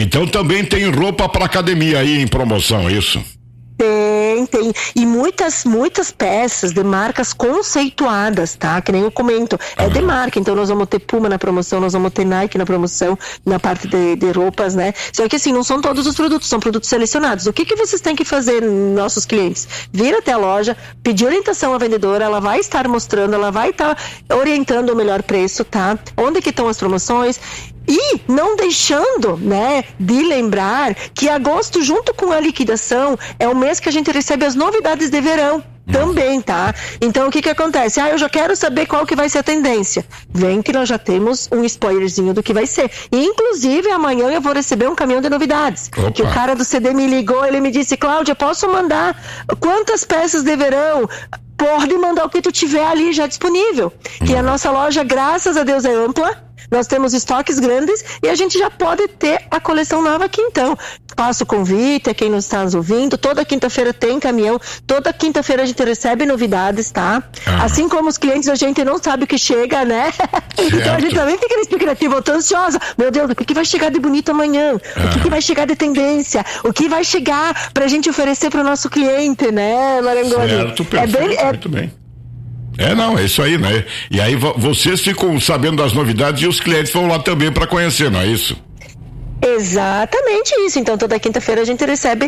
Então também tem roupa para academia aí em promoção, isso? Tem. E muitas peças de marcas conceituadas, tá? Que nem eu comento. É de marca, então nós vamos ter Puma na promoção, nós vamos ter Nike na promoção, na parte de roupas, né? Só que assim, não são todos os produtos, são produtos selecionados. O que vocês têm que fazer, nossos clientes? Vir até a loja, pedir orientação à vendedora, ela vai estar mostrando, ela vai estar orientando o melhor preço, tá? Onde que estão as promoções? E não deixando, né, de lembrar que agosto, junto com a liquidação, é o mês que a gente recebe as novidades de verão também, tá? Então o que acontece? Eu já quero saber qual que vai ser a tendência. Vem que nós já temos um spoilerzinho do que vai ser. E inclusive amanhã eu vou receber um caminhão de novidades. Opa. Que o cara do CD me ligou, ele me disse: Cláudia, posso mandar quantas peças de verão? Pode mandar o que tu tiver ali já disponível. Que a nossa loja, graças a Deus, é ampla. Nós temos estoques grandes e a gente já pode ter a coleção nova aqui, então. Passo o convite a quem nos está nos ouvindo. Toda quinta-feira tem caminhão. Toda quinta-feira a gente recebe novidades, tá? Assim como os clientes, a gente não sabe o que chega, né? Então a gente também fica na expectativa, eu tô ansiosa. Meu Deus, o que vai chegar de bonito amanhã? O que vai chegar de tendência? O que vai chegar pra gente oferecer pro nosso cliente, né, Marangoni? Certo, perfeito, muito bem. Não, é isso aí, né? E aí vocês ficam sabendo das novidades e os clientes vão lá também para conhecer, não é isso? Exatamente isso. Então toda quinta-feira a gente recebe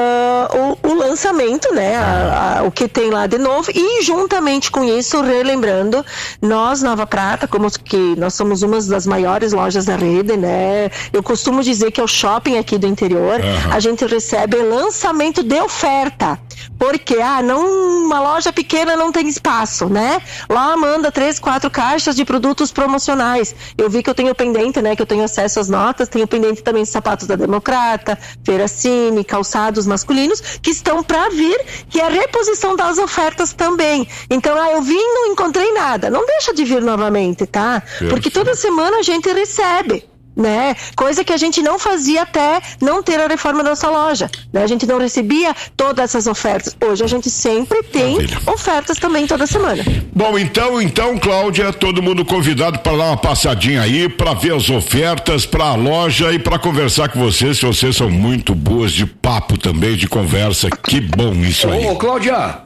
o lançamento, né? O que tem lá de novo, e juntamente com isso, relembrando, nós, Nova Prata, como que nós somos uma das maiores lojas da rede, né? Eu costumo dizer que é o shopping aqui do interior. A gente recebe lançamento de oferta. Porque, uma loja pequena não tem espaço, né? Lá manda 3, 4 caixas de produtos promocionais. Eu vi que eu tenho pendente, né? Que eu tenho acesso às notas, tenho pendente também sapatos da Democrata, Ferracine, calçados masculinos, que estão para vir, que é a reposição das ofertas também. Então, eu vim e não encontrei nada. Não deixa de vir novamente, tá? Porque toda semana a gente recebe, né? Coisa que a gente não fazia até não ter a reforma da nossa loja, né? A gente não recebia todas essas ofertas. Hoje a gente sempre tem ofertas também toda semana. Bom, então, Cláudia, todo mundo convidado para dar uma passadinha aí, para ver as ofertas, para a loja e para conversar com vocês. Vocês são muito boas de papo também, de conversa. Que bom isso aí. Ô, Cláudia.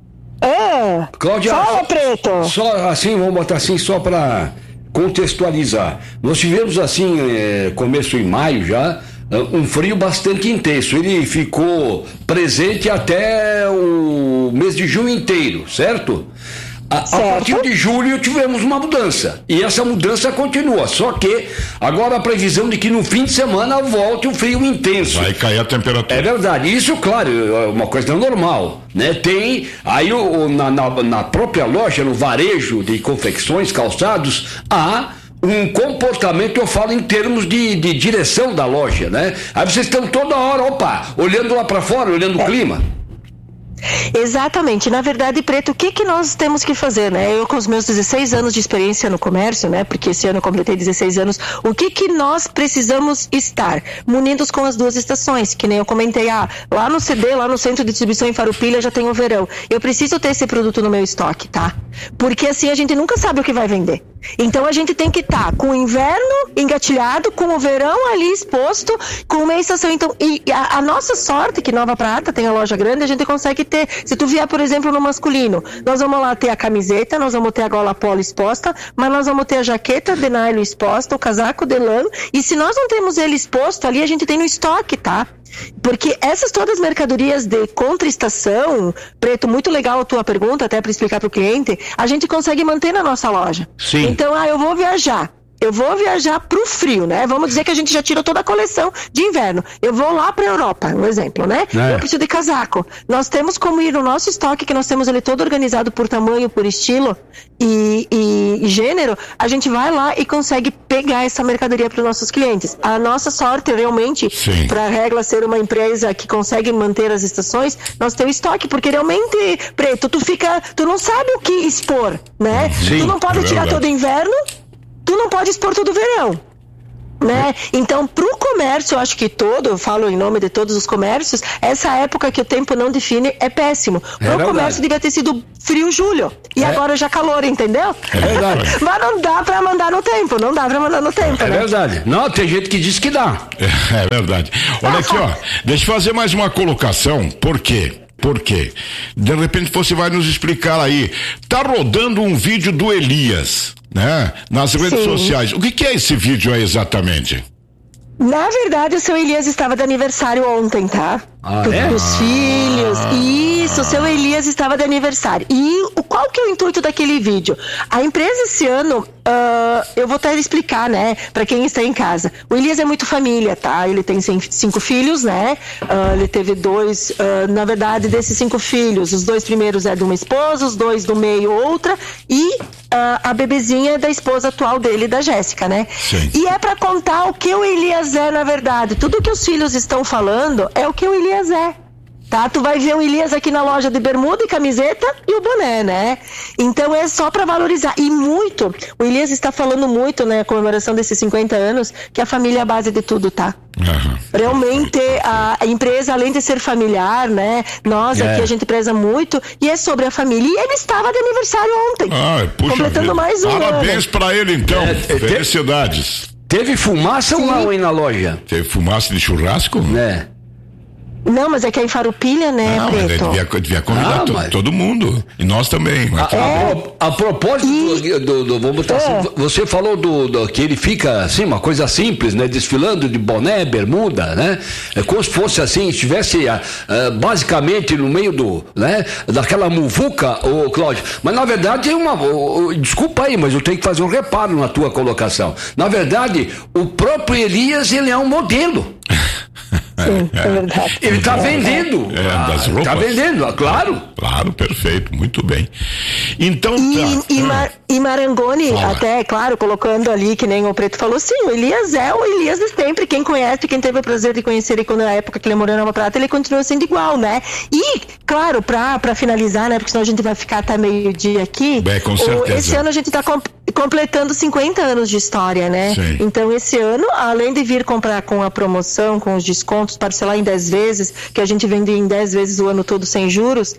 Cláudia. Fala, Preto. Só assim, vamos botar assim, só para contextualizar. Nós tivemos assim, começo em maio já, um frio bastante intenso. Ele ficou presente até o mês de junho inteiro, certo? A partir de julho tivemos uma mudança, e essa mudança continua, só que agora a previsão de que no fim de semana volte o frio intenso. Vai cair a temperatura. É verdade, isso, claro, é uma coisa normal, né? Tem aí na própria loja, no varejo de confecções, calçados, há um comportamento, eu falo em termos de direção da loja, né? Aí vocês estão toda hora, olhando lá para fora, olhando o clima. Exatamente. Na verdade, Preto, o que nós temos que fazer, né? Eu, com os meus 16 anos de experiência no comércio, né? Porque esse ano eu completei 16 anos. O que nós precisamos estar? Munidos com as duas estações, que nem eu comentei. Lá no CD, lá no centro de distribuição em Farroupilha, já tem o verão. Eu preciso ter esse produto no meu estoque, tá? Porque assim a gente nunca sabe o que vai vender. Então a gente tem que estar com o inverno engatilhado, com o verão ali exposto, com uma estação. Então, e a nossa sorte, que Nova Prata tem a loja grande, a gente consegue ter. Se tu vier, por exemplo, no masculino, nós vamos lá ter a camiseta, nós vamos ter a gola polo exposta, mas nós vamos ter a jaqueta de nylon exposta, o casaco de lã, e se nós não temos ele exposto ali, a gente tem no estoque, tá? Porque essas todas as mercadorias de contra-estação, Preto, muito legal a tua pergunta, até para explicar para o cliente, a gente consegue manter na nossa loja. Sim. Então, eu vou viajar pro frio, né? Vamos dizer que a gente já tirou toda a coleção de inverno. Eu vou lá pra Europa, um exemplo, né? Eu preciso de casaco. Nós temos como ir no nosso estoque, que nós temos ele todo organizado por tamanho, por estilo e gênero. A gente vai lá e consegue pegar essa mercadoria para os nossos clientes. A nossa sorte, realmente, para a Regla ser uma empresa que consegue manter as estações, nós temos estoque, porque realmente, Preto, tu não sabe o que expor, né? Tu não pode tirar todo o inverno, tu não pode expor todo o verão. Né? Então, para o comércio, eu acho que eu falo em nome de todos os comércios, essa época que o tempo não define é péssimo. Para o comércio devia ter sido frio julho, e agora já calor, entendeu? É verdade. Mas não dá para mandar no tempo, É verdade. Não, tem gente que diz que dá. É verdade. Olha aqui, ó, deixa eu fazer mais uma colocação, por quê? Porque, de repente você vai nos explicar aí, tá rodando um vídeo do Elias, né? Nas redes sociais. O que é esse vídeo aí exatamente? Na verdade, o seu Elias estava de aniversário ontem, tá? Os filhos. Isso, o seu Elias estava de aniversário. E qual que é o intuito daquele vídeo? A empresa esse ano, eu vou até explicar, né? Pra quem está em casa. O Elias é muito família, tá? Ele tem 5 filhos, né? Ele teve 2, na verdade, desses 5 filhos, os 2 primeiros é de uma esposa, os 2 do meio outra, e a bebezinha da esposa atual dele, da Jéssica, né? Sim. E é pra contar o que o Elias é, na verdade. Tudo que os filhos estão falando é o que o Elias é. Tá? Tu vai ver o Elias aqui na loja de bermuda e camiseta e o boné, né? Então é só para valorizar. E muito, o Elias está falando muito, né, a comemoração desses 50 anos, que a família é a base de tudo, tá? Realmente a empresa, além de ser familiar, né? Nós aqui a gente preza muito e é sobre a família. E ele estava de aniversário ontem. Completando mais um ano. Parabéns pra ele então. Felicidades. Teve fumaça ou não aí na loja? Teve fumaça de churrasco? Não, mas é que é em Farroupilha, né, Preto? Devia convidar todo mundo. E nós também. A propósito vamos botar assim, você falou que ele fica assim, uma coisa simples, né? Desfilando de boné, bermuda, né? É como se fosse assim, estivesse basicamente no meio daquela muvuca, Cláudio. Mas na verdade desculpa aí, mas eu tenho que fazer um reparo na tua colocação. Na verdade, o próprio Elias, ele é um modelo. Sim, é verdade. Ele está vendendo. Das roupas. Está vendendo, claro. Claro, perfeito, muito bem. Então e Marangoni, até, claro, colocando ali, que nem o Preto falou, sim, o Elias é o Elias de sempre. Quem conhece, quem teve o prazer de conhecer ele quando na época que ele morou em Nova Prata, ele continua sendo igual, né? E, claro, pra finalizar, né? Porque senão a gente vai ficar até meio-dia aqui. Com certeza. Esse ano a gente está completando 50 anos de história, né? Sim. Então, esse ano, além de vir comprar com a promoção, com os descontos, parcelar em 10 vezes, que a gente vende em 10 vezes o ano todo sem juros,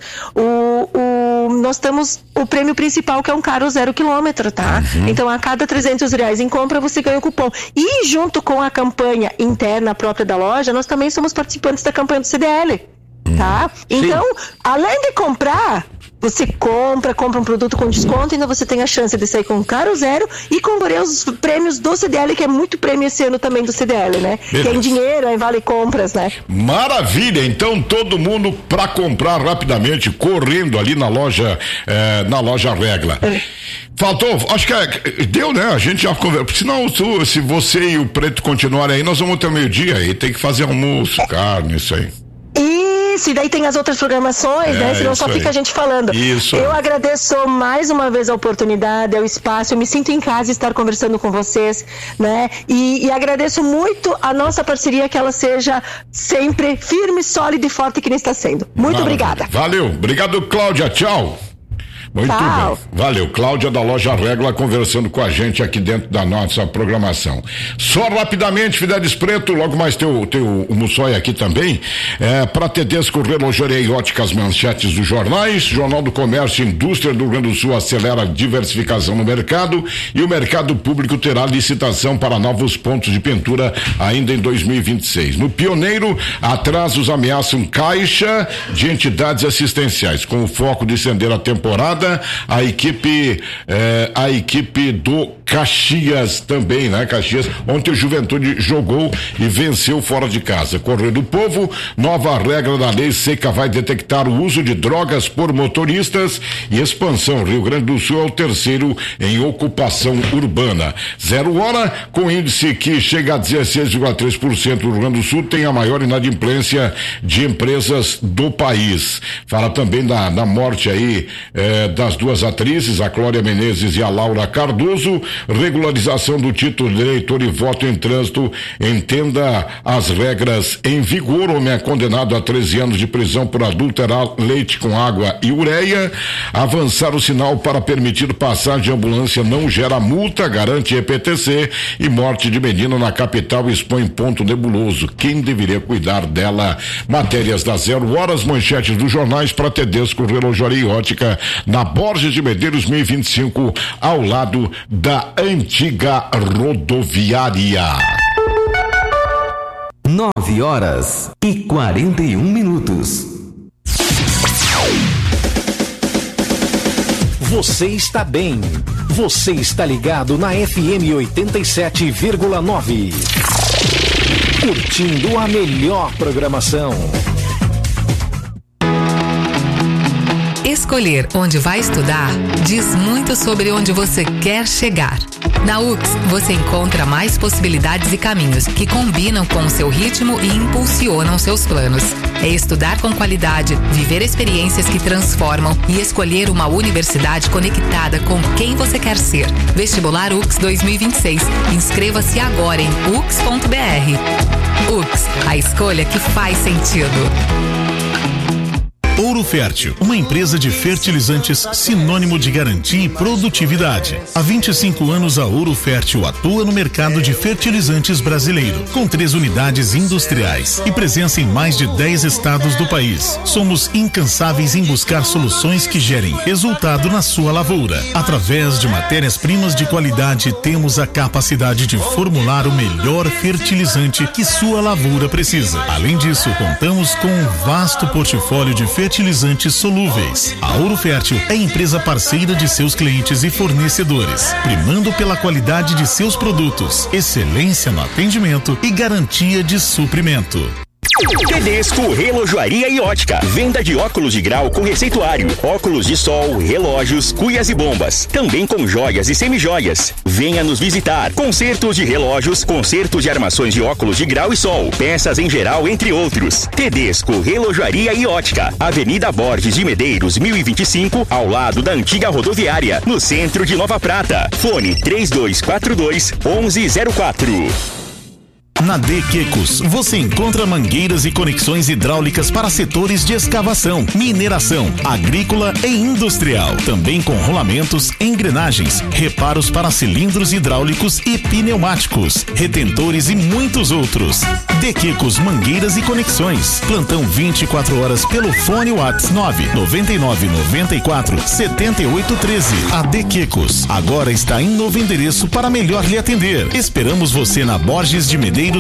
nós temos o prêmio principal, que é um carro 0 quilômetro, tá? Então, a cada R$300 em compra, você ganha o cupom. E junto com a campanha interna própria da loja, nós também somos participantes da campanha do CDL, tá? Então, além de comprar, você compra um produto com desconto e ainda você tem a chance de sair com um carro 0 e concorrer os prêmios do CDL, que é muito prêmio esse ano também do CDL, né? Beleza. Que é em dinheiro, é em vale compras, né? Maravilha, então todo mundo para comprar rapidamente, correndo ali na loja Regla. Faltou, acho que deu, né? A gente já conversou. Senão, se você e o Preto continuarem aí, nós vamos até o meio-dia e tem que fazer almoço, carne, isso aí. Isso, e daí tem as outras programações, né? Senão só fica a gente falando. Isso. Eu agradeço mais uma vez a oportunidade, o espaço, eu me sinto em casa estar conversando com vocês, né? E agradeço muito a nossa parceria, que ela seja sempre firme, sólida e forte, que nem está sendo. Muito obrigada. Valeu, obrigado, Cláudia, tchau. Muito bem. Valeu, Cláudia da Loja Regla conversando com a gente aqui dentro da nossa programação. Só rapidamente, Fidelis Preto, logo mais tem o Mussói aqui também, para Tedesco Relojoaria e Óticas, manchetes dos jornais, Jornal do Comércio e Indústria do Rio Grande do Sul acelera a diversificação no mercado e o mercado público terá licitação para novos pontos de pintura ainda em 2026. No Pioneiro, atrasos ameaçam caixa de entidades assistenciais, com o foco de estender a temporada. A equipe do Caxias também, né? Caxias, ontem o Juventude jogou e venceu fora de casa. Correio do Povo, nova regra da lei seca vai detectar o uso de drogas por motoristas e expansão. Rio Grande do Sul é o terceiro em ocupação urbana. 0 hora, com índice que chega a 16,3%. O Rio Grande do Sul tem a maior inadimplência de empresas do país. Fala também da morte aí das duas atrizes, a Clória Menezes e a Laura Cardoso, regularização do título de eleitor e voto em trânsito. Entenda as regras em vigor. Homem é condenado a 13 anos de prisão por adulterar leite com água e ureia. Avançar o sinal para permitir passagem de ambulância não gera multa, garante EPTC. E morte de menina na capital expõe ponto nebuloso. Quem deveria cuidar dela? Matérias da 0 Horas, manchetes dos jornais para Tedesco Relojoaria e Ótica, na Borges de Medeiros 1025, ao lado da antiga rodoviária. 9h41. Você está bem. Você está ligado na FM 87,9. Curtindo a melhor programação. Escolher onde vai estudar diz muito sobre onde você quer chegar. Na UX, você encontra mais possibilidades e caminhos que combinam com o seu ritmo e impulsionam seus planos. É estudar com qualidade, viver experiências que transformam e escolher uma universidade conectada com quem você quer ser. Vestibular UX 2026. Inscreva-se agora em ux.br. UX, a escolha que faz sentido. Ouro Fértil, uma empresa de fertilizantes sinônimo de garantia e produtividade. Há 25 anos a Ouro Fértil atua no mercado de fertilizantes brasileiro, com 3 unidades industriais e presença em mais de 10 estados do país. Somos incansáveis em buscar soluções que gerem resultado na sua lavoura. Através de matérias-primas de qualidade, temos a capacidade de formular o melhor fertilizante que sua lavoura precisa. Além disso, contamos com um vasto portfólio de fertilizantes solúveis. A Ouro Fértil é empresa parceira de seus clientes e fornecedores, primando pela qualidade de seus produtos, excelência no atendimento e garantia de suprimento. Tedesco Relojoaria e Ótica. Venda de óculos de grau com receituário, óculos de sol, relógios, cuias e bombas. Também com joias e semijoias. Venha nos visitar. Consertos de relógios, consertos de armações de óculos de grau e sol, peças em geral, entre outros. Tedesco Relojoaria e Ótica. Avenida Borges de Medeiros, 1025, ao lado da antiga rodoviária, no centro de Nova Prata. Fone 3242-1104. Na Dequecos, você encontra mangueiras e conexões hidráulicas para setores de escavação, mineração, agrícola e industrial. Também com rolamentos, engrenagens, reparos para cilindros hidráulicos e pneumáticos, retentores e muitos outros. Dequecos Mangueiras e Conexões. Plantão 24 horas pelo fone WhatsApp 999947813. A Dequecos agora está em novo endereço para melhor lhe atender. Esperamos você na Borges de Medeiros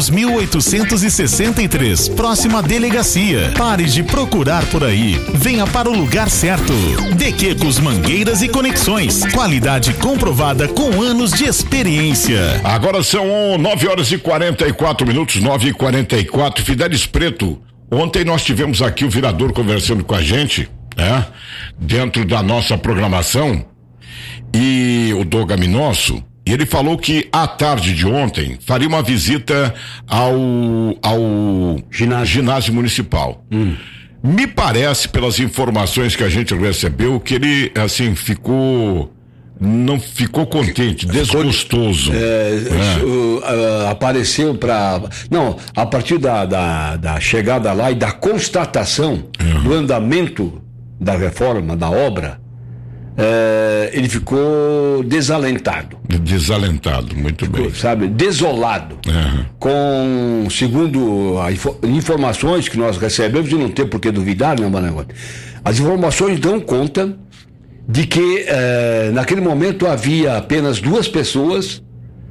1863, próxima à delegacia. Pare de procurar por aí. Venha para o lugar certo. Dequecos Mangueiras e Conexões. Qualidade comprovada com anos de experiência. Agora são 9h44, 9h44. Fidelis Preto. Ontem nós tivemos aqui o vereador conversando com a gente, né? Dentro da nossa programação. E o Doga Minosso. E ele falou que à tarde de ontem faria uma visita ao ginásio municipal. Me parece, pelas informações que a gente recebeu, que ele, assim, não ficou contente, desgostoso. Apareceu a partir da chegada lá e da constatação do andamento da reforma, da obra, ele ficou desalentado. Desalentado, muito bem. Sabe, desolado. Segundo informações que nós recebemos, e não tem por que duvidar, né, Manoel? As informações dão conta de que naquele momento havia apenas 2 pessoas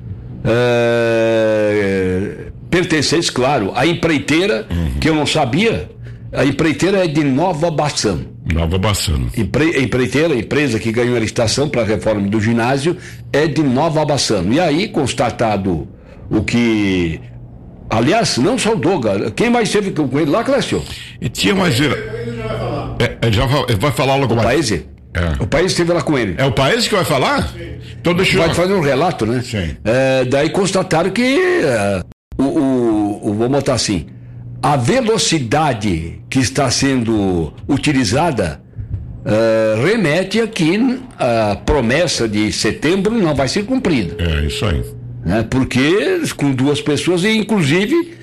pertencentes, claro, à empreiteira, que eu não sabia. A empreiteira é de Nova Bassano. Empreiteira, a empresa que ganhou a licitação para a reforma do ginásio, é de Nova Bassano. E aí, constatado o que... Aliás, não só o Doga, quem mais esteve com ele lá, Clécio? E tinha mais... Ele já vai falar logo mais. O Paese? O Paese esteve lá com ele. É o Paese que vai falar? Sim. Então deixa eu... Vai fazer um relato, né? Sim. Daí constataram que vamos botar assim, a velocidade que está sendo utilizada remete a que a promessa de setembro não vai ser cumprida. É isso aí. Né? Porque com 2 pessoas, e inclusive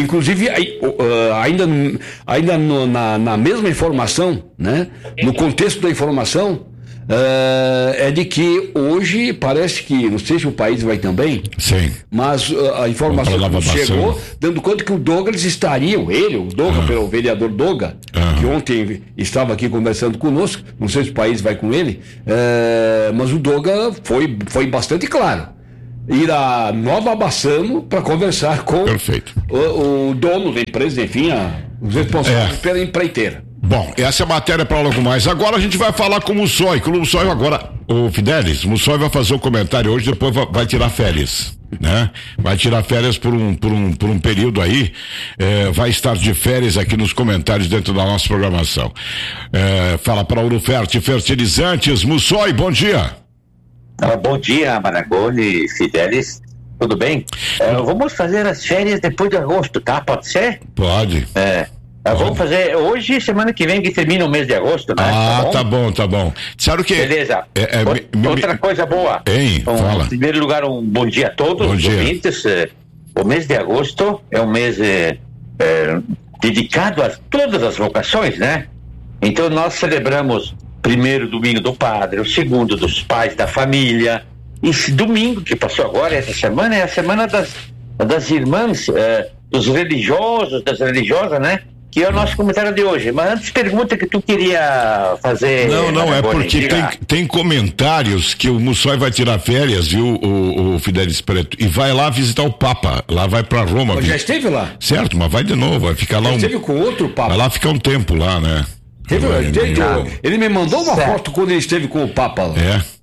ainda na mesma informação, né? No contexto da informação, é de que hoje parece que, não sei se o país vai também, sim, mas a informação chegou dando conta que o Douglas estaria, o Douglas, o vereador Doga, que ontem estava aqui conversando conosco, não sei se o país vai com ele, mas o Doga foi bastante claro. Ir a Nova Bassano para conversar com o dono da empresa, enfim, os responsáveis pela empreiteira. Bom, essa é a matéria para logo mais. Agora a gente vai falar com o Mussoi. Com o Mussoi agora, o Fidelis, o Mussoi vai fazer o comentário hoje, depois vai tirar férias, né? Vai tirar férias por um período aí, vai estar de férias aqui nos comentários dentro da nossa programação. Fala para Ouro Fert Fertilizantes. Mussoi, bom dia. Bom dia, Marangoni e Fidelis, tudo bem? Vamos fazer as férias depois de agosto, tá? Pode ser? Pode. Vamos fazer hoje, semana que vem, que termina o mês de agosto, né? Tá bom. Sabe o que? Beleza. Outra coisa boa. Fala. Em primeiro lugar, um bom dia a todos os ouvintes. O mês de agosto é um mês dedicado a todas as vocações, né? Então nós celebramos primeiro domingo do padre, o segundo dos pais da família. Esse domingo que passou agora, essa semana, é a semana das irmãs, dos religiosos, das religiosas, né? Que é o nosso comentário de hoje. Mas antes, pergunta que tu queria fazer. Não, é porque tem comentários que o Mussoi vai tirar férias, viu, o Fidelis Preto, e vai lá visitar o Papa. Lá vai pra Roma. Já esteve lá? Certo, mas vai de novo, vai ficar lá. Esteve com outro Papa. Vai lá ficar um tempo lá, né? Ele me mandou uma foto quando ele esteve com o Papa lá.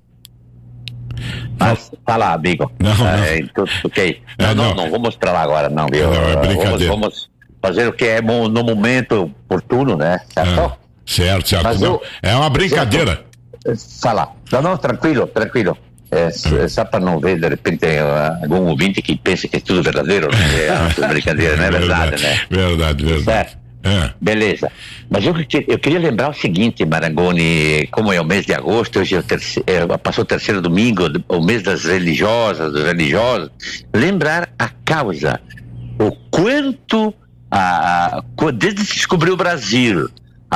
Fala, amigo. Não. Ok. Não vou mostrar lá agora, não, viu? Não, é brincadeira. Vamos fazer o que é no momento oportuno, né? Certo. É uma brincadeira. Fala. Não, tranquilo. Só para não ver, de repente, algum ouvinte que pensa que é tudo verdadeiro, né? É brincadeira, não é verdade, né? Verdade. Certo. Beleza, mas eu queria lembrar o seguinte, Marangoni, como é o mês de agosto, hoje passou o terceiro domingo, o mês das religiosas, dos religiosos, lembrar a causa, o quanto, desde que se descobriu o Brasil,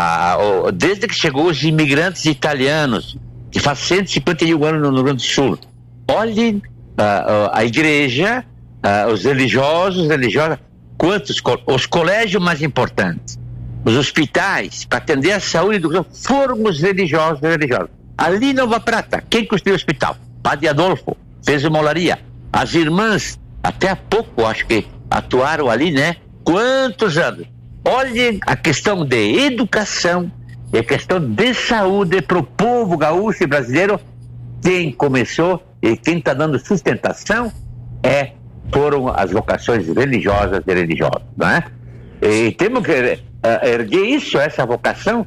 desde que chegou os imigrantes italianos, que faz 151 anos no Rio Grande do Sul, olhem a igreja, os religiosos, religiosas, quantos, os colégios mais importantes, os hospitais, para atender a saúde do foram os religiosos. Ali em Nova Prata, quem construiu o hospital? Padre Adolfo, fez uma olaria. As irmãs, até há pouco, acho que atuaram ali, né? Quantos anos? Olhem a questão de educação e a questão de saúde para o povo gaúcho e brasileiro. Quem começou e quem está dando sustentação foram as vocações religiosas e religiosas, né? E temos que erguer isso, essa vocação.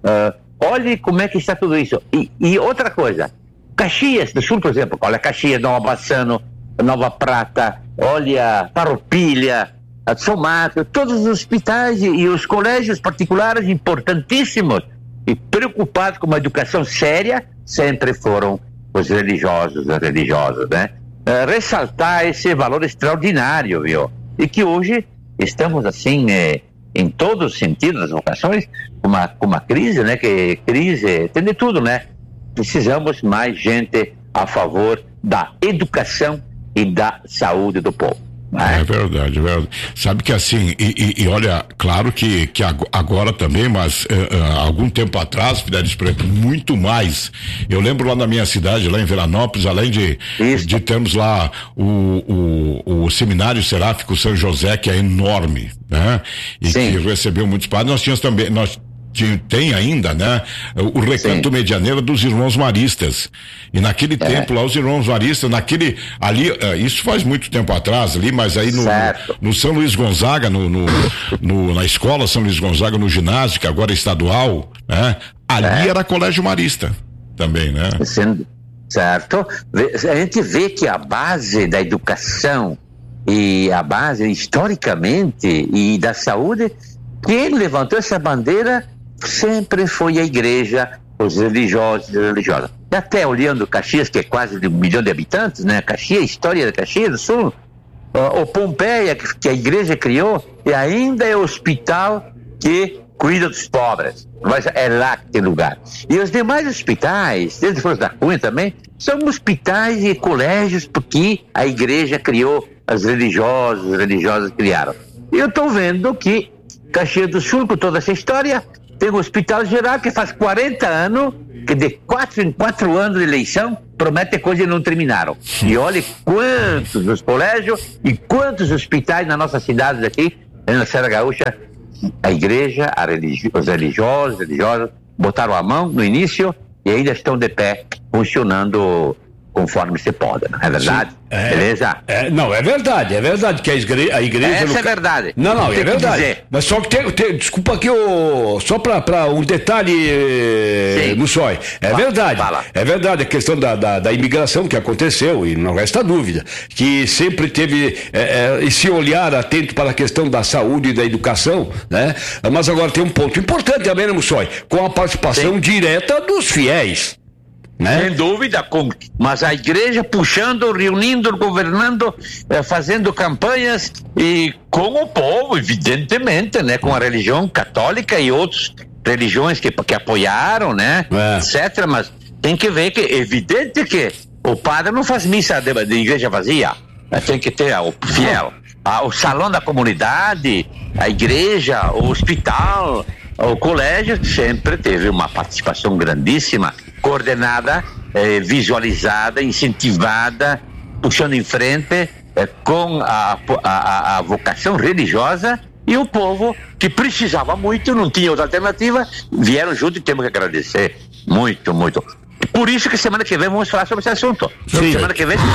Olhe como é que está tudo isso. E outra coisa, Caxias do Sul, por exemplo, olha Caxias, Nova Bassano, Nova Prata, olha Farroupilha, São Marcos, todos os hospitais e os colégios particulares importantíssimos e preocupados com uma educação séria, sempre foram os religiosos e religiosas, né? Ressaltar esse valor extraordinário, viu? E que hoje estamos assim, em todos os sentidos das vocações, com uma crise, né? Que crise tem de tudo, né? Precisamos mais gente a favor da educação e da saúde do povo. É verdade. Sabe que assim, e olha, claro que agora também, mas algum tempo atrás, Fidelis Preto, muito mais. Eu lembro lá na minha cidade, lá em Veranópolis, além de termos lá o Seminário Seráfico São José, que é enorme, né? E que recebeu muitos padres, nós tínhamos também, tem ainda, né? O Recanto Medianeira dos Irmãos Maristas. E naquele tempo lá, os Irmãos Maristas, ali, isso faz muito tempo atrás ali, mas aí no São Luís Gonzaga, na escola São Luís Gonzaga, no ginásio, que agora é estadual, né? Ali era colégio marista também, né? Certo. A gente vê que a base da educação e a base historicamente e da saúde, quem levantou essa bandeira sempre foi a igreja os religiosos e religiosas. E até olhando Caxias, que é quase de 1 milhão de habitantes, né? Caxias, a história da Caxias do Sul, o Pompeia, que a igreja criou, e ainda é o hospital que cuida dos pobres. Mas é lá que tem lugar. E os demais hospitais, desde Flores da Cunha também, são hospitais e colégios porque a igreja criou, as religiosas criaram. E eu estou vendo que Caxias do Sul, com toda essa história, tem um hospital geral que faz 40 anos, que de 4 em 4 anos de eleição promete coisas e não terminaram. E olha quantos os colégios e quantos hospitais na nossa cidade aqui, na Serra Gaúcha, a igreja, os religiosas, botaram a mão no início e ainda estão de pé, funcionando conforme se pode, não é verdade? Beleza? Não, é verdade que a igreja... Essa é verdade. Não, é verdade. Mas só que desculpa aqui, só para um detalhe, Mussói. É verdade a questão da imigração que aconteceu, e não resta dúvida, que sempre teve esse olhar atento para a questão da saúde e da educação, né? Mas agora tem um ponto importante também, né, Mussói? Com a participação direta dos fiéis. Né? Sem dúvida, mas a igreja puxando, reunindo, governando, fazendo campanhas e com o povo, evidentemente, né? Com a religião católica e outras religiões que apoiaram, né? Etc. Mas tem que ver que é evidente que o padre não faz missa de igreja vazia, tem que ter o fiel, o salão da comunidade, a igreja, o hospital, o colégio sempre teve uma participação grandíssima, coordenada, visualizada, incentivada, puxando em frente com a vocação religiosa, e o povo que precisava muito, não tinha outra alternativa, vieram junto e temos que agradecer muito, muito. Por isso que semana que vem vamos falar sobre esse assunto. Semana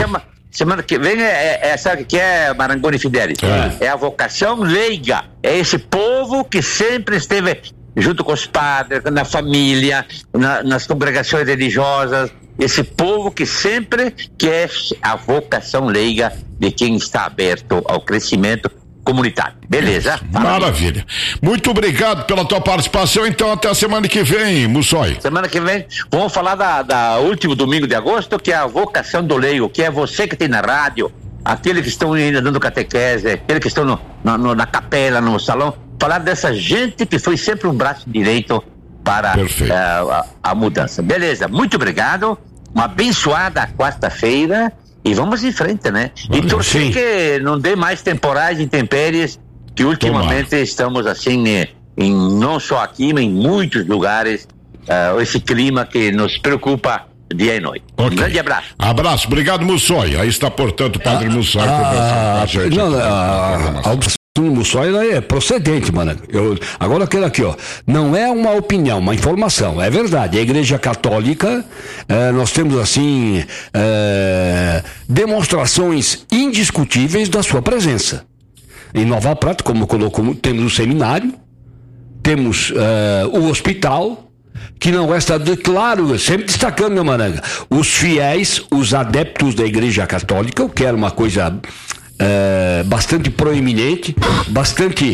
que vem sabe o que é, Marangoni Fidelis? É a vocação leiga, é esse povo que sempre esteve junto com os padres, na família, nas congregações religiosas, esse povo que sempre quer a vocação leiga de quem está aberto ao crescimento comunitário. Beleza? Maravilha. Muito obrigado pela tua participação, então até a semana que vem, Mussói. Semana que vem vamos falar da último domingo de agosto, que é a vocação do leigo, que é você que tem na rádio, aqueles que estão ainda dando catequese, aqueles que estão na capela, no salão, falar dessa gente que foi sempre um braço direito para a mudança. Beleza, muito obrigado, uma abençoada quarta-feira e vamos em frente, né? E torcer que não dê mais temporais e intempéries, que ultimamente estamos assim, não só aqui, mas em muitos lugares, esse clima que nos preocupa dia e noite. Um grande abraço. Abraço, obrigado, Mussói. Aí está, portanto, o padre Mussói conversando com a gente. A opção do Mussói é procedente, mano. Agora aquilo aqui, não é uma opinião, uma informação, é verdade. A Igreja Católica, nós temos assim demonstrações indiscutíveis da sua presença. Em Nova Prata, como colocou, temos o seminário, temos o hospital, que não resta claro, sempre destacando, meu Maranga, os fiéis, os adeptos da Igreja Católica, o que era uma coisa bastante proeminente, bastante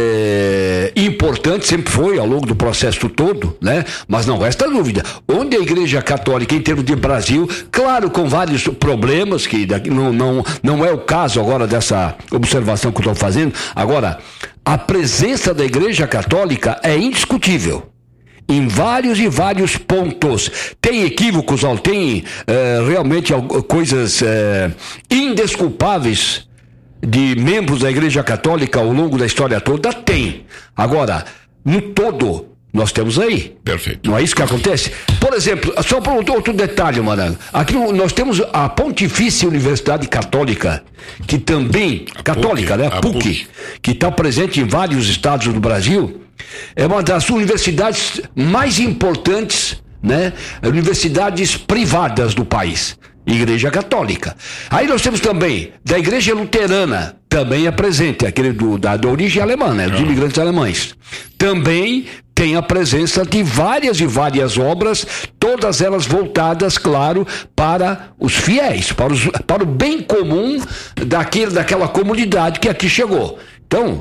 importante, sempre foi ao longo do processo todo, né? Mas não resta dúvida, onde a Igreja Católica, em termos de Brasil, claro, com vários problemas, que não é o caso agora dessa observação que eu estou fazendo, agora, a presença da Igreja Católica é indiscutível. Em vários pontos. Tem equívocos, tem realmente coisas indesculpáveis de membros da Igreja Católica ao longo da história toda? Tem. Agora, no todo, nós temos aí. Perfeito. Não é isso que acontece? Por exemplo, só para outro detalhe, Maranhão. Aqui nós temos a Pontifícia Universidade Católica, que também, católica, né? A PUC, que está presente em vários estados do Brasil. É uma das universidades mais importantes, né? Universidades privadas do país. Igreja Católica. Aí nós temos também da Igreja Luterana, também é presente, aquele da origem alemã, né? Dos imigrantes alemães. Também tem a presença de várias e várias obras, todas elas voltadas, claro, para os fiéis, para o bem comum daquela comunidade que aqui chegou. Então,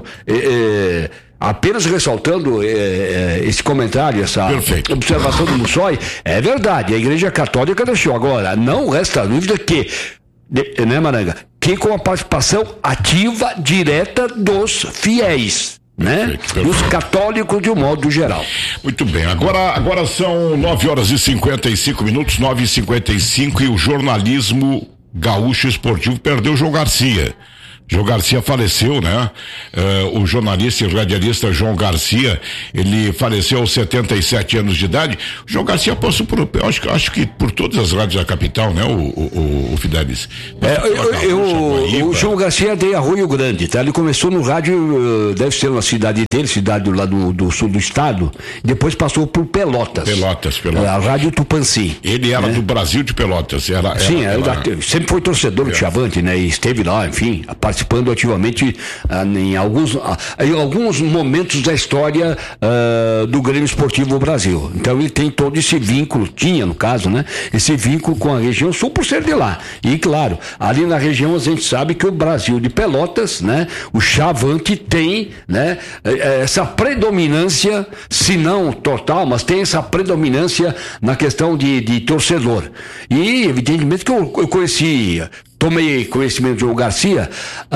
apenas ressaltando esse comentário, essa observação do Mussoi, é verdade, a Igreja Católica deixou. Agora, não resta dúvida que, né, Maranga, que com a participação ativa, direta dos fiéis, né? Dos católicos de um modo geral. Muito bem, agora são 9h55, 9h55, e o jornalismo gaúcho esportivo perdeu o João Garcia. João Garcia faleceu, né? O jornalista e radialista João Garcia, ele faleceu aos 77 anos de idade. O João Garcia passou por, acho que por todas as rádios da capital, né? O Fidelis. O João Garcia é de Arroio Grande, tá? Ele começou no rádio, deve ser uma cidade dele, cidade lá do sul do estado, depois passou por Pelotas. A Rádio Tupanci. Ele era do Brasil de Pelotas. Sempre foi torcedor do Chavante, né? E esteve lá, enfim, participando ativamente em alguns momentos da história do Grêmio Esportivo Brasil. Então ele tem todo esse vínculo, tinha no caso, né? Esse vínculo com a região sul por ser de lá. E claro, ali na região a gente sabe que o Brasil de Pelotas, né? O Chavante tem, né? Essa predominância, se não total, mas tem essa predominância na questão de torcedor. E evidentemente que eu tomei conhecimento de João Garcia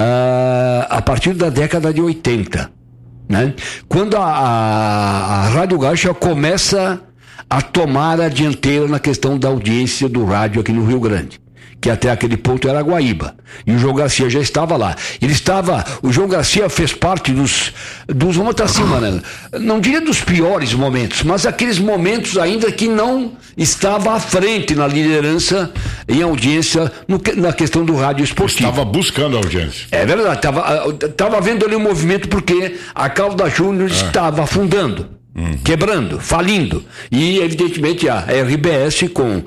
a partir da década de 80, né? Quando a Rádio Gaúcha começa a tomar a dianteira na questão da audiência do rádio aqui no Rio Grande, que até aquele ponto era Guaíba, e o João Garcia já estava lá. O João Garcia fez parte dos vamos estar assim, mano, não diria dos piores momentos, mas aqueles momentos ainda que não estava à frente na liderança em audiência na questão do rádio esportivo. Estava buscando a audiência. É verdade, estava vendo ali o movimento porque a Calda Júnior estava afundando, quebrando, falindo, e evidentemente a RBS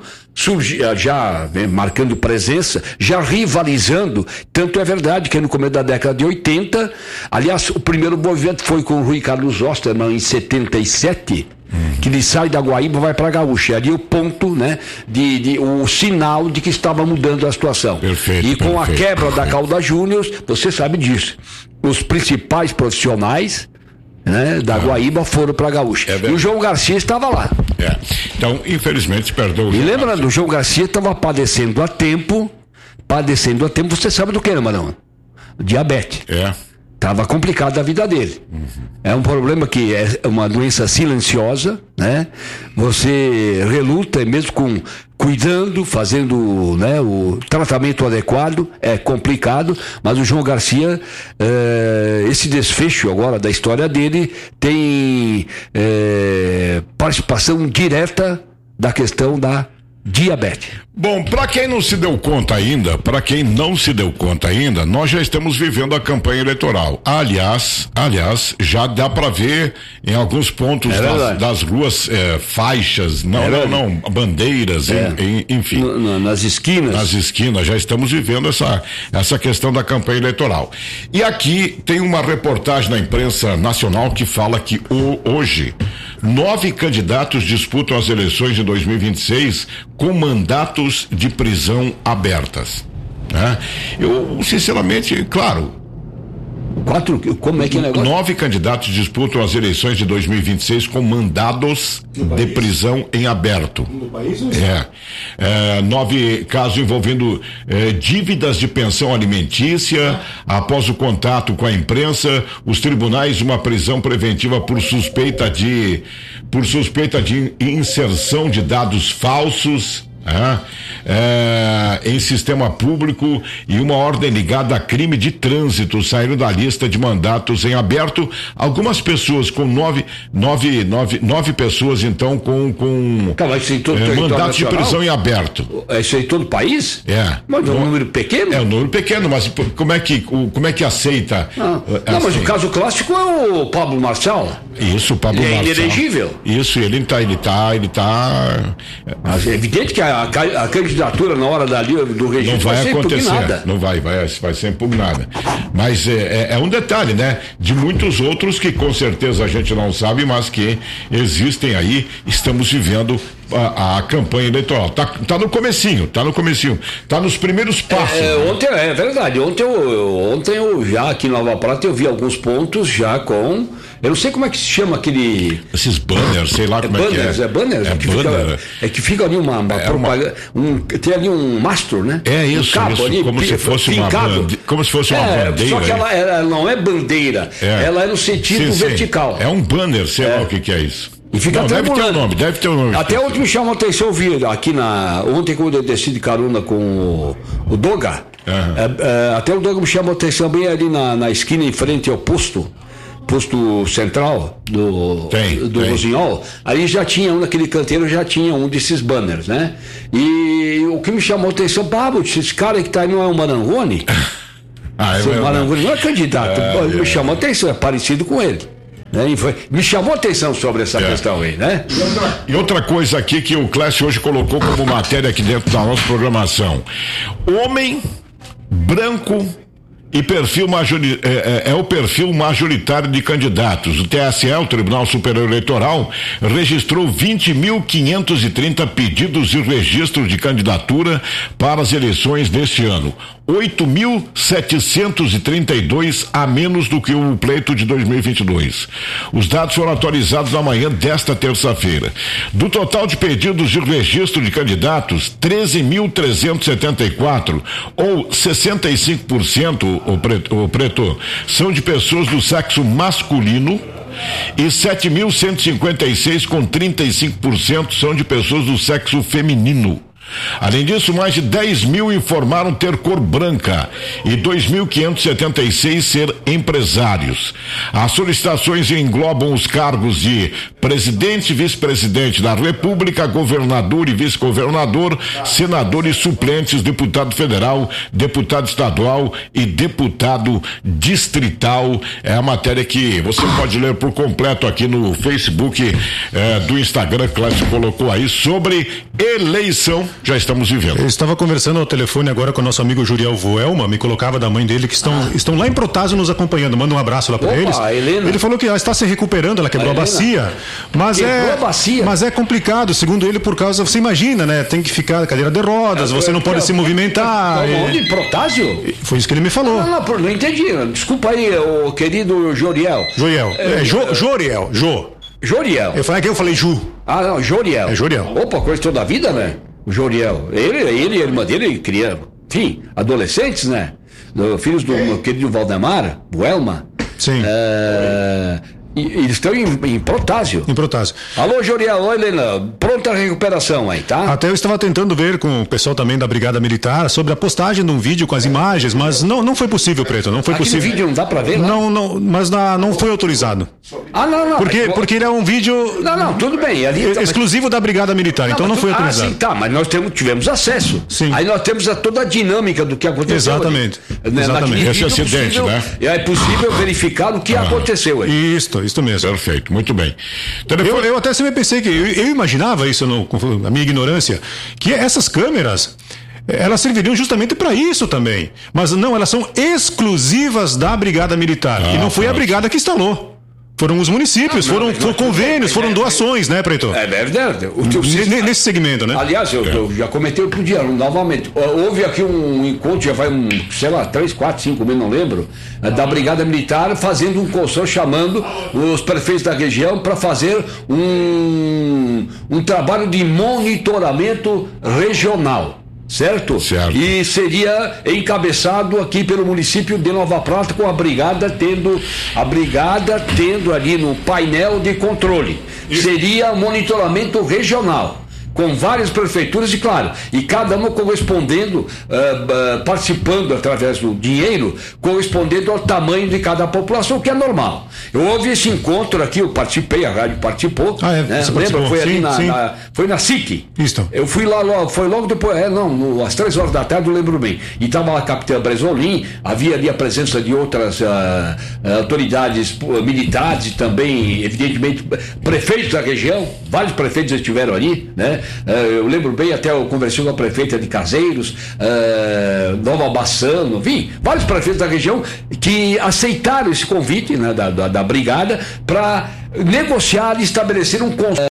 já marcando presença, já rivalizando. Tanto é verdade que no começo da década de 80, aliás, o primeiro movimento foi com o Rui Carlos Osterman em 77, que ele sai da Guaíba e vai para a Gaúcha. Ali o ponto, né, o sinal de que estava mudando a situação. E com a quebra da Calda Júnior, você sabe disso, os principais profissionais, né, da Guaíba foram para a Gaúcha. E o João Garcia estava lá. Então, infelizmente, perdeu. E lembrando, o João Garcia estava padecendo a tempo, você sabe do que, né, Marão? Diabetes. Estava complicada a vida dele. É um problema que é uma doença silenciosa, né? Você reluta, mesmo cuidando, fazendo, né, o tratamento adequado, é complicado, mas o João Garcia, esse desfecho agora da história dele tem participação direta da questão da diabetes. Bom, para quem não se deu conta ainda, nós já estamos vivendo a campanha eleitoral. Aliás, já dá para ver em alguns pontos das ruas faixas, bandeiras, enfim. Nas esquinas. Nas esquinas, já estamos vivendo essa questão da campanha eleitoral. E aqui tem uma reportagem na imprensa nacional que fala que hoje 9 candidatos disputam as eleições de 2026 com mandatos de prisão abertas, né? Eu, sinceramente, claro, como é que é o negócio? 9 candidatos disputam as eleições de 2026 com mandados de prisão em aberto. No país? 9 casos envolvendo dívidas de pensão alimentícia. Após o contato com a imprensa, os tribunais uma prisão preventiva por suspeita de inserção de dados falsos em sistema público e uma ordem ligada a crime de trânsito saíram da lista de mandatos em aberto. Algumas pessoas com 9 pessoas então com mandatos de prisão em aberto. Isso aí todo o país? Mas é um número pequeno? É um número pequeno, mas como é que aceita? Mas o caso clássico é o Pablo Marçal. Isso, o Pablo Marçal. Ele é inelegível. Isso, ele tá. Mas é evidente que a a candidatura na hora do registro vai ser acontecer, impugnada. Não vai ser impugnada. Mas é um detalhe, né? De muitos outros que com certeza a gente não sabe, mas que existem aí, estamos vivendo a campanha eleitoral. Tá no comecinho, tá nos primeiros passos. Ontem, é verdade, ontem eu já aqui em Nova Prata eu vi alguns pontos já com, eu não sei como é que se chama aquele... Esses banners, sei lá como banners, é que é. Banners? Banner. Que fica ali uma propaganda, tem ali um mastro, né? É isso, cabo ali, como se fosse uma bandeira. Só que ela não é bandeira, ela é no sentido vertical. É um banner, sei lá o que é isso. E fica deve ter um nome. Até ontem me chamou a atenção, eu vi aqui ontem quando eu desci de carona com o Doga, até o Doga me chamou a atenção bem ali na esquina em frente ao posto central do Rosinhol. Ali já tinha naquele canteiro já tinha um desses banners, né? E o que me chamou a atenção, esse cara que tá aí não é um Marangoni? O Marangoni não é candidato, me chamou a atenção, é parecido com ele. Me chamou a atenção sobre essa questão aí, né? E outra coisa aqui que o Clécio hoje colocou como matéria aqui dentro da nossa programação: homem branco e o perfil majoritário de candidatos. O TSE, o Tribunal Superior Eleitoral, registrou 20.530 pedidos de registro de candidatura para as eleições deste ano. 8.732 a menos do que o pleito de 2022. Os dados foram atualizados na manhã desta terça-feira. Do total de pedidos de registro de candidatos, 13.374, ou 65%, o preto, são de pessoas do sexo masculino, e 7.156, com 35%, são de pessoas do sexo feminino. Além disso, mais de 10 mil informaram ter cor branca e 2.576 ser empresários. As solicitações englobam os cargos de presidente e vice-presidente da República, governador e vice-governador, senador e suplentes, deputado federal, deputado estadual e deputado distrital. É a matéria que você pode ler por completo aqui no Facebook do Instagram, que Cláudio colocou aí, sobre eleição. Já estamos vivendo. Eu estava conversando ao telefone agora com o nosso amigo Juriel Voelma, me colocava da mãe dele, que estão lá em Protásio nos acompanhando. Manda um abraço lá para eles. Helena. Ele falou que ela está se recuperando, ela quebrou a bacia. Mas é complicado, segundo ele, por causa, você imagina, né? Tem que ficar na cadeira de rodas, você não pode se movimentar. Onde? Protásio? Foi isso que ele me falou. Não entendi. Desculpa aí, o querido Joriel. Joriel. Joriel. Eu falei Ju. Não, Joriel. É Joriel. Opa, coisa toda a vida, né? O Joriel. Ele e a irmã dele criam, enfim, adolescentes, né? Filhos do meu querido Valdemar, Buelma. Sim. Eles estão em Protásio. Em Protásio. Alô, Joriel, oi, Helena. Pronta a recuperação aí, tá? Até eu estava tentando ver com o pessoal também da Brigada Militar sobre a postagem de um vídeo com as imagens, mas não foi possível, Preto. Não foi possível. Aquele vídeo não dá pra ver, não? Mas não foi autorizado. Não. Porque ele é um vídeo. Não, tudo bem. Ali, exclusivo da Brigada Militar, então não foi autorizado. Sim, mas nós tivemos acesso. Sim. Aí nós temos toda a dinâmica do que aconteceu. Exatamente. Esse acidente, né? É possível verificar o que aconteceu aí. Isso mesmo. Perfeito, muito bem. Eu até sempre pensei que eu imaginava isso, na minha ignorância, que essas câmeras elas serviriam justamente para isso também. Mas não, elas são exclusivas da Brigada Militar. E não foi a Brigada que instalou. Foram os municípios, foram convênios, foram doações, né, Preto? É verdade. Nesse segmento, né? Aliás, eu já comentei outro dia, novamente. Houve aqui um encontro, já vai 3, 4, 5 meses, não lembro, da Brigada Militar fazendo um consórcio, chamando os prefeitos da região para fazer um trabalho de monitoramento regional. Certo? E seria encabeçado aqui pelo município de Nova Prata, com a brigada tendo ali no painel de controle. Seria monitoramento regional, com várias prefeituras e, claro, e cada uma correspondendo, participando através do dinheiro, correspondendo ao tamanho de cada população, que é normal. Houve esse encontro aqui, eu participei, a rádio participou. Lembra? Foi ali foi na SIC. Isso. Eu fui lá, foi logo depois, às 3 horas da tarde, eu lembro bem. E estava lá a capitã Bresolim, havia ali a presença de outras autoridades militares e também, evidentemente, prefeitos da região, vários prefeitos estiveram ali, né? Eu lembro bem, até eu conversei com a prefeita de Caseiros, Nova Bassano, enfim, vários prefeitos da região que aceitaram esse convite, né, da brigada para negociar e estabelecer um consórcio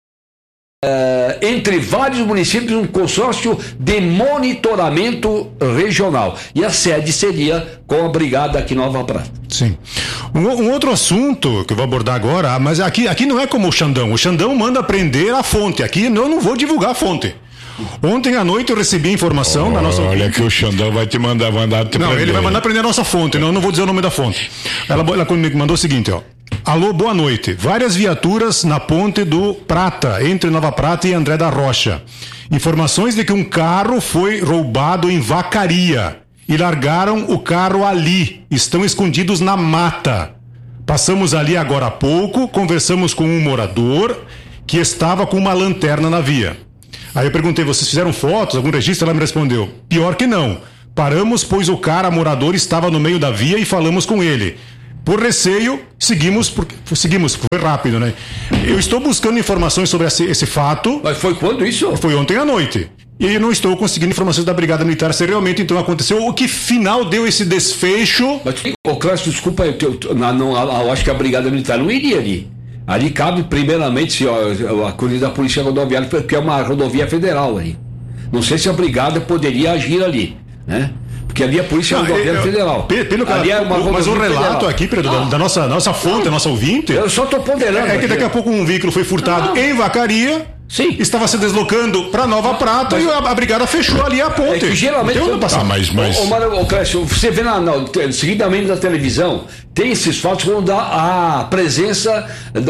entre vários municípios, um consórcio de monitoramento regional. E a sede seria com a brigada aqui em Nova Prata. Sim. Um outro assunto que eu vou abordar agora, mas aqui não é como o Xandão. O Xandão manda prender a fonte. Aqui eu não vou divulgar a fonte. Ontem à noite eu recebi informação da nossa... Olha que o Xandão vai te mandar te não, prender. Ele vai mandar prender a nossa fonte, não vou dizer o nome da fonte. Ela me mandou o seguinte, ó. Alô, boa noite. Várias viaturas na ponte do Prata, entre Nova Prata e André da Rocha. Informações de que um carro foi roubado em Vacaria e largaram o carro ali. Estão escondidos na mata. Passamos ali agora há pouco, conversamos com um morador que estava com uma lanterna na via. Aí eu perguntei, vocês fizeram fotos, algum registro? Ela me respondeu, pior que não. Paramos, pois o cara, morador, estava no meio da via e falamos com ele. Por receio, seguimos, foi rápido, né? Eu estou buscando informações sobre esse fato. Mas foi quando isso? Foi ontem à noite. E eu não estou conseguindo informações da Brigada Militar se realmente então aconteceu. O que final deu esse desfecho? Clássico, desculpa, eu acho que a Brigada Militar não iria ali. Ali cabe, primeiramente, a coisa da Polícia Rodoviária, porque é uma rodovia federal ali. Não sei se a Brigada poderia agir ali, né? Porque ali é a Polícia Rodoviária Federal. Ali é mas o relato federal. Aqui, Pedro, da nossa fonte, da nossa ouvinte... Eu só estou ponderando. É que daqui a pouco um veículo foi furtado em Vacaria, sim, estava se deslocando para Nova Prata e a brigada fechou ali a ponte. É que geralmente... Clécio, você vê seguidamente na televisão, tem esses fatos quando dá a presença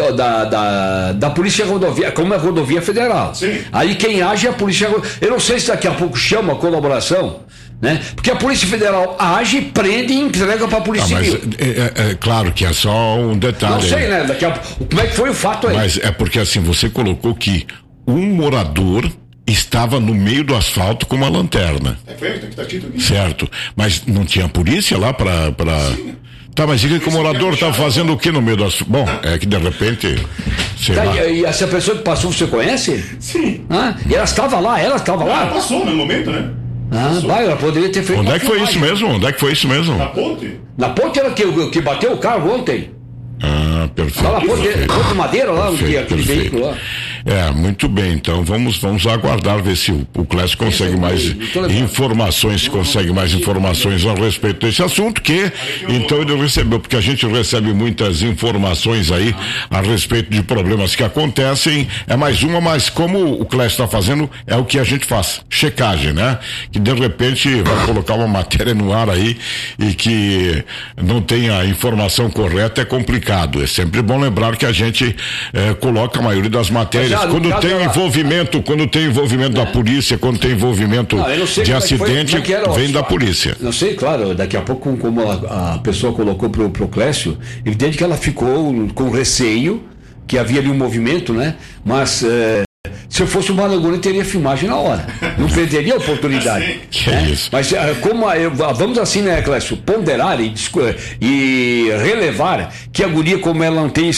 da Polícia Rodoviária, como é a rodovia federal. Sim. Aí quem age é a Polícia Rodoviária. Eu não sei se daqui a pouco chama a colaboração, né? Porque a Polícia Federal age, prende e entrega para a Polícia Civil. É claro que é só um detalhe. Não sei, né? Daqui a pouco, como é que foi o fato aí? Mas é porque assim, você colocou que um morador estava no meio do asfalto com uma lanterna. Certo. Mas não tinha polícia lá para... Tá, mas diga que o morador estava fazendo o que no meio do asfalto? Bom, é que de repente... E essa pessoa que passou, você conhece? Sim. E ela estava lá? Ela passou no momento, né? Ela poderia ter feito... Onde é que foi isso mesmo? Na ponte? Na ponte era que bateu o carro ontem. Perfeito. Lá na ponte de madeira, lá, aquele veículo lá. Muito bem, então vamos aguardar, ver se o Clécio consegue mais informações, a respeito desse assunto, que então ele recebeu, porque a gente recebe muitas informações aí a respeito de problemas que acontecem, mais uma, mas como o Clécio está fazendo, é o que a gente faz, checagem, né? Que de repente vai colocar uma matéria no ar aí e que não tenha a informação correta, é complicado. É sempre bom lembrar que a gente coloca a maioria das matérias. Quando tem envolvimento da polícia, quando tem envolvimento de acidente, vem da polícia. Não sei, claro, daqui a pouco, como a pessoa colocou pro Clécio, evidente que ela ficou com receio, que havia ali um movimento, né? Mas se eu fosse o Marangoni, teria filmagem na hora. Não perderia a oportunidade. É isso. Mas vamos assim, né, Clécio? Ponderar e relevar que a guria, como ela não tem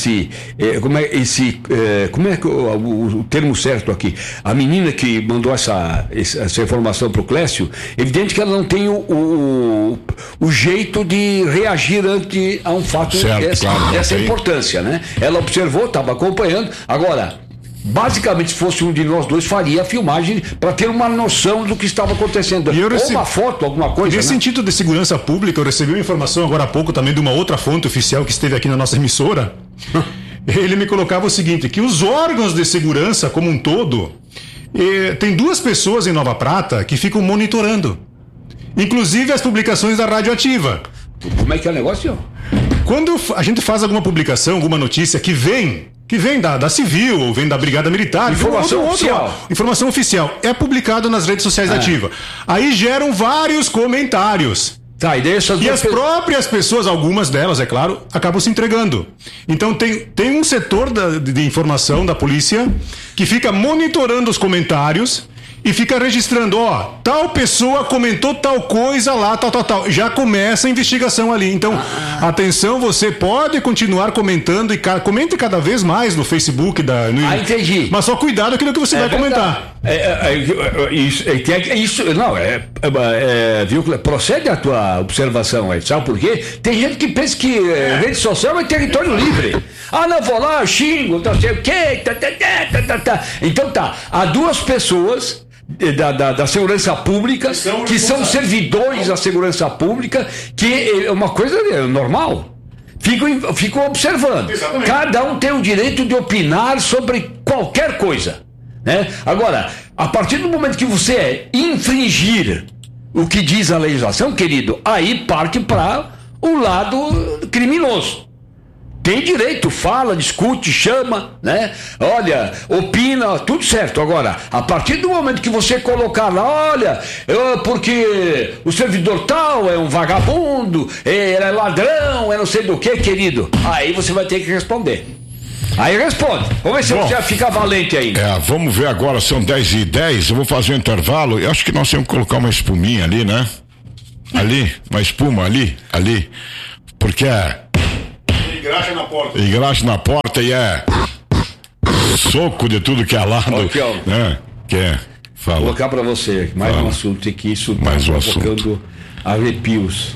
como é que o termo certo aqui? A menina que mandou essa informação pro Clécio, evidente que ela não tem o jeito de reagir ante a um fato dessa importância, né? Ela observou, estava acompanhando. Agora, basicamente, se fosse um de nós dois, faria a filmagem para ter uma noção do que estava acontecendo. Ou uma foto, alguma coisa. Nesse sentido de segurança pública, eu recebi uma informação agora há pouco também de uma outra fonte oficial que esteve aqui na nossa emissora. Ele me colocava o seguinte, que os órgãos de segurança como um todo, tem 2 pessoas em Nova Prata que ficam monitorando. Inclusive as publicações da Radioativa. Como é que é o negócio? Quando a gente faz alguma publicação, alguma notícia que vem da Civil ou vem da Brigada Militar, informação oficial, é publicado nas redes sociais da Ativa. Aí geram vários comentários. E as próprias pessoas, algumas delas, é claro, acabam se entregando. Então tem um setor de informação da polícia que fica monitorando os comentários e fica registrando, tal pessoa comentou tal coisa lá, tal. Já começa a investigação ali. Então, atenção, você pode continuar comentando e comente cada vez mais no Facebook. Entendi. Mas só cuidado com aquilo que você vai comentar. Viu? Procede a tua observação aí, sabe por quê? Tem gente que pensa que rede social é território livre. Não, vou lá, xingo, não sei o quê. Então há duas pessoas da segurança pública que são servidores da segurança pública, que é uma coisa normal. Ficam observando. Exatamente. Cada um tem o direito de opinar sobre qualquer coisa, né? Agora, a partir do momento que você infringir o que diz a legislação, querido, aí parte para o lado criminoso. Tem direito, fala, discute, chama, né? Olha, opina, tudo certo. Agora, a partir do momento que você colocar lá, porque o servidor tal é um vagabundo, é ladrão, é não sei do que, querido, aí você vai ter que responder. Aí responde. Vamos ver se você fica valente aí. Vamos ver agora, são 10h10, eu vou fazer um intervalo. Eu acho que nós temos que colocar uma espuminha ali, né? Ali, uma espuma ali. Porque Engraxa na porta e soco de tudo que é lado. Né? Fala. Vou colocar pra você mais um assunto aqui, isso tá provocando arrepios.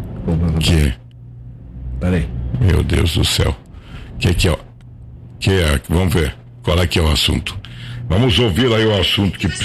Peraí. Meu Deus do céu. Vamos ver qual é que é o assunto. Vamos ouvir aí o assunto que...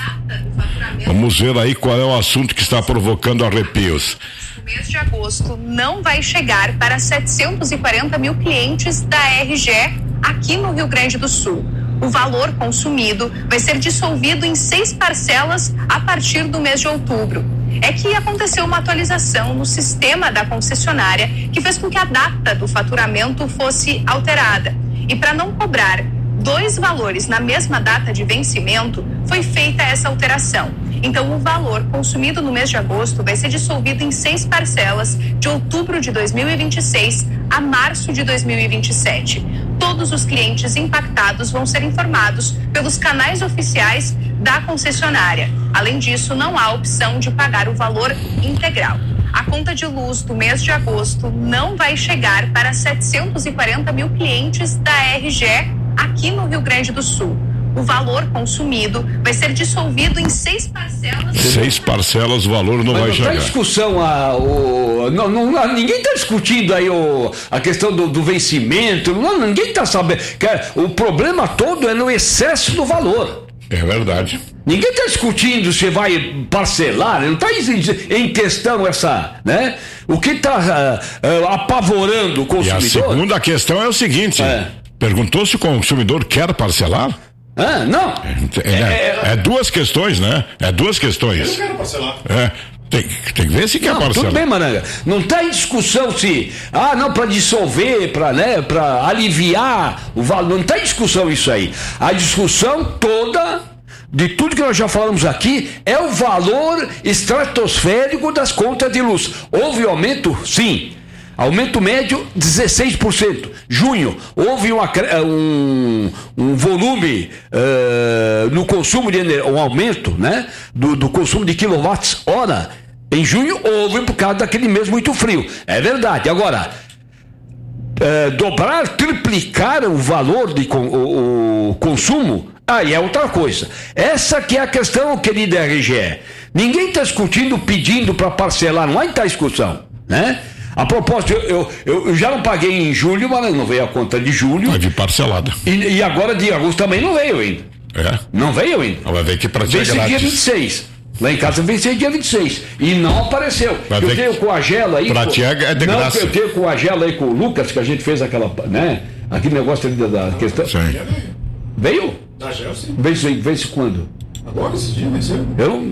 Vamos ver aí qual é o assunto que está provocando arrepios. O mês de agosto não vai chegar para 740 mil clientes da RGE aqui no Rio Grande do Sul. O valor consumido vai ser dissolvido em 6 parcelas a partir do mês de outubro. É que aconteceu uma atualização no sistema da concessionária que fez com que a data do faturamento fosse alterada. E para não cobrar 2 valores na mesma data de vencimento, foi feita essa alteração. Então, o valor consumido no mês de agosto vai ser dissolvido em 6 parcelas de outubro de 2026 a março de 2027. Todos os clientes impactados vão ser informados pelos canais oficiais da concessionária. Além disso, não há opção de pagar o valor integral. A conta de luz do mês de agosto não vai chegar para 740 mil clientes da RGE aqui no Rio Grande do Sul. O valor consumido vai ser dissolvido em 6 parcelas. 6 parcelas, o valor não vai chegar. Não está discussão, ninguém está discutindo aí a questão do vencimento, ninguém está sabendo. O problema todo é no excesso do valor. É verdade. Ninguém está discutindo se vai parcelar, não está em questão essa, né? O que está apavorando o consumidor. E a segunda questão é o seguinte: perguntou se o consumidor quer parcelar? Não. É 2 questões, né? É 2 questões. Eu não quero parcelar. Tem que ver se quer parcelar. Tudo bem, Maranga. Não está em discussão se, para dissolver, para aliviar o valor. Não está em discussão isso aí. A discussão toda, de tudo que nós já falamos aqui, é o valor estratosférico das contas de luz. Houve aumento? Sim. Aumento médio 16%. Junho, houve um volume no consumo de energia, um aumento, né, do consumo de quilowatts-hora. Em junho houve por causa daquele mês muito frio. É verdade. Agora, dobrar, triplicar o valor de o consumo, aí é outra coisa. Essa que é a questão, querida RGE. Ninguém está discutindo, pedindo para parcelar, não há discussão, né? A propósito, eu já não paguei em julho, mas não veio a conta de julho. Vai vir parcelada. E agora de agosto também não veio ainda. Não veio ainda. Vai ver que pra ti é grátis. Dia 26. Lá em casa venceu dia 26. E não apareceu. Eu tenho com a Gela aí. Pra ti é de graça. Eu tenho com a Gela aí com o Lucas, que a gente fez aquela, né? Aquele negócio ali da questão. Sim. Veio? Da Gela, sim. Vence quando? Agora, esse dia venceu.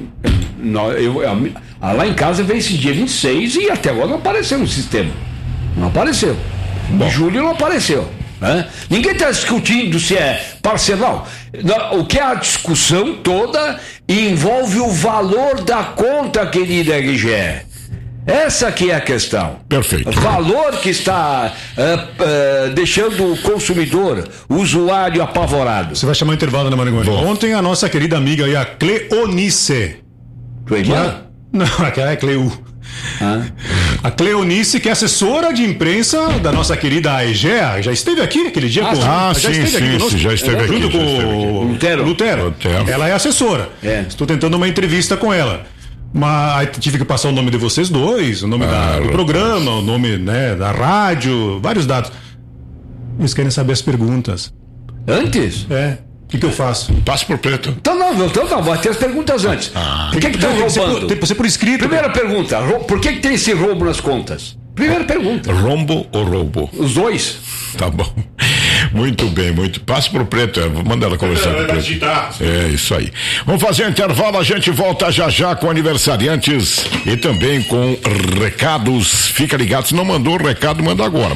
Lá em casa veio esse dia 26 e até agora não apareceu no sistema. Não apareceu. Em julho não apareceu. Né? Ninguém está discutindo se é parcelão. O que é a discussão toda envolve o valor da conta, querida RGE. Essa que é a questão. Perfeito. Valor que está deixando o consumidor, o usuário apavorado. Você vai chamar o intervalo, né, Marangoni? Ontem a nossa querida amiga aí, a Cleonice. Tua irmã? Não, aquela é Cleu. A Cleonice, que é assessora de imprensa da nossa querida Aegea, já esteve aqui naquele dia com já esteve aqui. Junto com o Lutero. Ela é assessora. Estou tentando uma entrevista com ela. Mas tive que passar o nome de vocês dois, o nome do programa, o nome, né, da rádio, vários dados. Eles querem saber as perguntas. Antes? O que eu faço? Passo por preto. Então vai ter as perguntas antes. Por que estão roubando? Tem que ser por escrito. Primeira pergunta, por que tem esse roubo nas contas? Primeira pergunta. Rombo ou roubo? Os dois. Tá bom. Muito bem, passo pro preto. Vou mandar ela conversar com o preto. É isso aí. Vamos fazer um intervalo, a gente volta já com aniversariantes e também com recados. Fica ligado, se não mandou o recado, manda agora.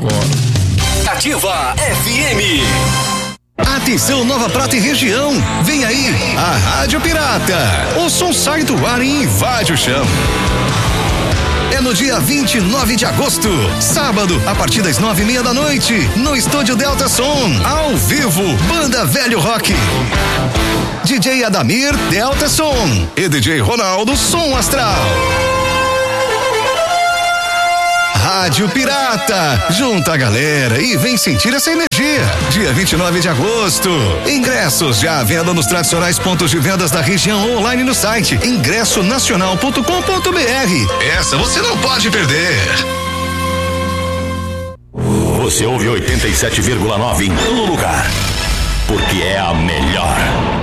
Ativa FM. Atenção, Nova Prata e região. Vem aí a Rádio Pirata. O som sai do ar e invade o chão. É no dia 29 de agosto, sábado, a partir das 9:30 da noite, no Estúdio Delta Som, ao vivo, Banda Velho Rock. DJ Adamir, Delta Som, e DJ Ronaldo, Som Astral. Rádio Pirata, junta a galera e vem sentir essa energia. Dia 29 de agosto. Ingressos já à venda nos tradicionais pontos de vendas da região online no site ingressonacional.com.br. Essa você não pode perder. Você ouve 87,9 em todo lugar, porque é a melhor.